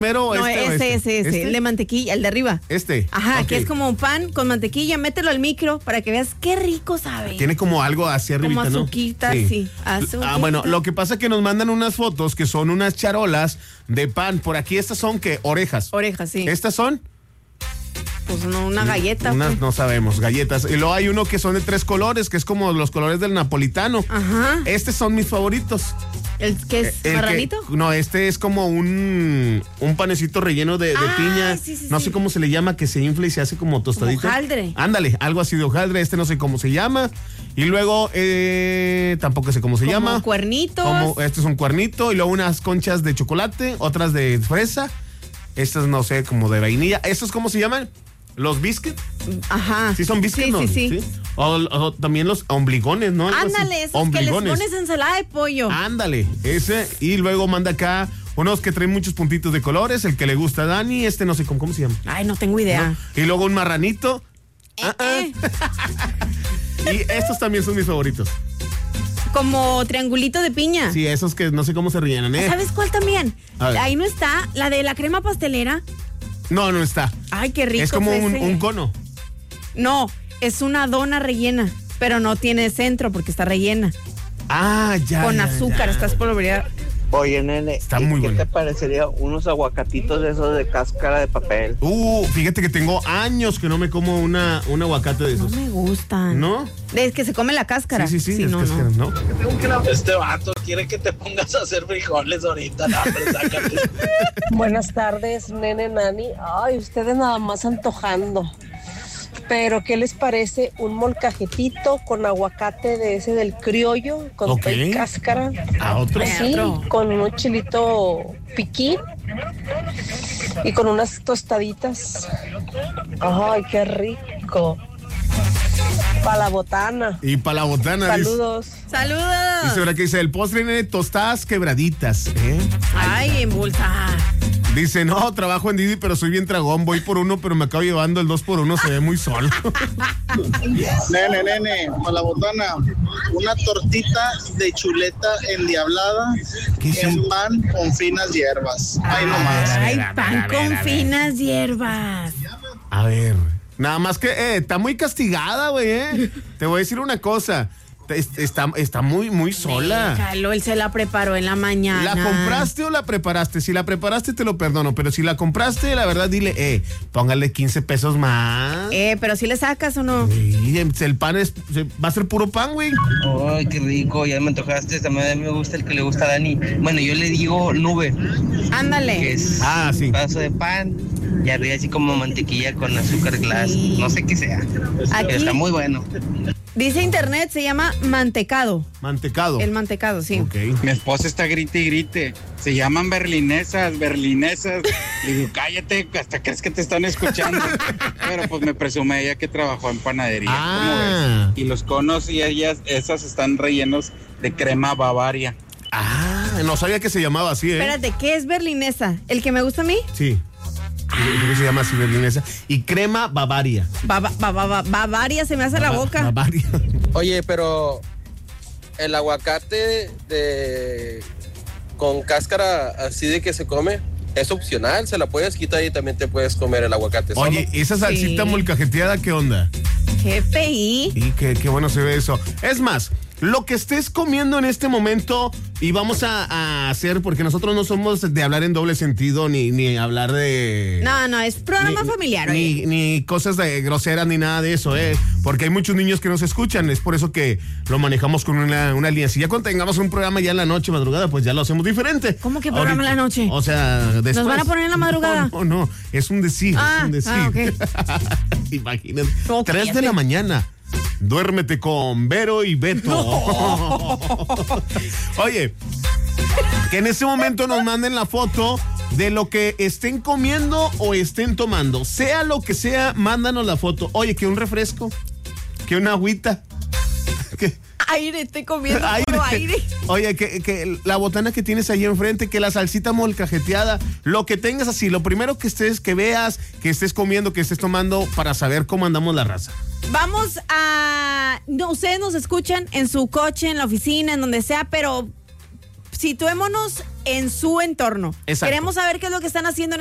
Pero No, ese, el de mantequilla, el de arriba. Ajá, okay. Que es como un pan con mantequilla, mételo al micro para que veas qué rico sabe. Tiene como algo hacia arribita, como ¿no? azuquita, sí. Azuquita. Bueno, lo que pasa es que nos mandan unas fotos que son unas charolas de pan. Por aquí estas son, ¿qué? Orejas. Orejas, sí. ¿Estas son? Pues no, una galleta. Unas, no sabemos, galletas. Y luego hay uno que son de 3 colores, que es como los colores del napolitano. Ajá. Estos son mis favoritos. ¿El que es marranito? No, este es como un panecito relleno de piña. Sí, no sé cómo se le llama, que se infla y se hace como tostadito. Como hojaldre. Ándale, algo así de hojaldre. Este no sé cómo se llama. Y luego, tampoco sé cómo se llama. Como cuernitos. Este es un cuernito. Y luego unas conchas de chocolate, otras de fresa. Estas no sé, como de vainilla. ¿Estos cómo se llaman? ¿Los biscuits? Ajá. ¿Sí son biscuits? Sí. O también los ombligones, ¿no? Ándale, esos ombligones. Que les pones ensalada de pollo. Ándale, ese. Y luego manda acá unos que traen muchos puntitos de colores. El que le gusta a Dani, no sé cómo se llama. Ay, no tengo idea. ¿No? Y luego un marranito. Y estos también son mis favoritos. Como triangulito de piña. Sí, esos que no sé cómo se rellenan, ¿Sabes cuál también? Ahí no está, la de la crema pastelera. No está. Ay, qué rico. Es como un cono. No, es una dona rellena, pero no tiene centro porque está rellena. Ya. Con azúcar, estás polvoreada. Oye, nene, está muy ¿qué bueno. te parecería unos aguacatitos de esos de cáscara de papel? Fíjate que tengo años que no me como un aguacate de esos. No me gustan. ¿No? Es que se come la cáscara. Sí, cáscara, ¿no? Este vato quiere que te pongas a hacer frijoles ahorita. No, pero sácate. Buenas tardes, nene, nani. Ay, ustedes nada más antojando. Pero, ¿qué les parece un molcajetito con aguacate de ese del criollo, con cáscara? ¿Otro? Sí, con un chilito piquín y con unas tostaditas. Ay, qué rico. Para la botana. Y para la botana. Saludos. Saludos. Dice, ahora que dice, el postre tiene tostadas quebraditas. Ay, en bolsa. Dice, no, trabajo en Didi, pero soy bien tragón. Voy por uno, pero me acabo llevando el 2x1. Se ve muy solo. Nene, para la botana, una tortita de chuleta endiablada en pan con finas hierbas. Ahí nomás. Ay, pan con finas hierbas. A ver, nada más que está muy castigada, güey. Te voy a decir una cosa. Está muy sola. Déjalo, él se la preparó en la mañana. ¿La compraste o la preparaste? Si la preparaste te lo perdono, pero si la compraste, la verdad dile, póngale 15 pesos más. Pero si le sacas o no. Sí, el pan va a ser puro pan, güey. Ay, qué rico, ya me antojaste. También a mí me gusta el que le gusta a Dani. Bueno, yo le digo nube. Ándale. Que es un pedazo de pan y arriba así como mantequilla con azúcar glass. No sé qué sea. Aquí, pero está muy bueno. Dice internet, se llama mantecado. Mantecado. El mantecado, sí. Okay. Mi esposa está grite y grite. Se llaman berlinesas. Le digo, cállate, hasta crees que te están escuchando. Pero pues me presume ella que trabajó en panadería. ¿Cómo ves? Y los conos y esas están rellenos de crema Bavaria. No sabía que se llamaba así, Espérate, ¿qué es berlinesa? ¿El que me gusta a mí? Sí. Se llama así berlinesa. Y crema Bavaria. Bavaria se me hace la boca. Bavaria. Oye, pero el aguacate con cáscara así de que se come es opcional, se la puedes quitar y también te puedes comer el aguacate. Oye, esa salsita molcajeteada, ¿qué onda? GPI. Y qué bueno se ve eso. Es más, lo que estés comiendo en este momento, y vamos a hacer, porque nosotros no somos de hablar en doble sentido, ni hablar de... No, es programa familiar. Ni cosas de groseras, ni nada de eso, porque hay muchos niños que nos escuchan, es por eso que lo manejamos con una línea. Si ya cuando tengamos un programa ya en la noche, madrugada, pues ya lo hacemos diferente. ¿Cómo que programa en la noche? O sea, después... ¿Nos van a poner en la madrugada? No, es un decir, es un decir. Okay. Imagínate, 3 de la mañana. Duérmete con Vero y Beto. No. Oye, que en este momento nos manden la foto de lo que estén comiendo o estén tomando. Sea lo que sea, mándanos la foto. Oye, que un refresco, que una agüita. Aire, estoy comiendo aire. Oye, que la botana que tienes ahí enfrente, que la salsita molcajeteada, lo que tengas así, lo primero que veas, que estés comiendo, que estés tomando, para saber cómo andamos la raza. Vamos a... No, ustedes nos escuchan en su coche, en la oficina, en donde sea, pero situémonos en su entorno. Exacto. Queremos saber qué es lo que están haciendo en